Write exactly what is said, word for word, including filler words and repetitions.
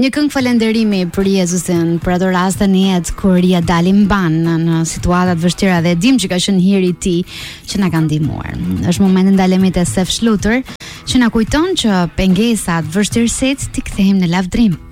Një këngë falënderimi për Jezusin, për ato raste në jetë kur ja dalim ban në situata të vështira dhe dim që ka qenë hiri i tij që na ka ndihmuar. Është momenti ndalimit e Sef Shluter që na kujton që pengesat, vështirësitë ti kthehim në lavdrim.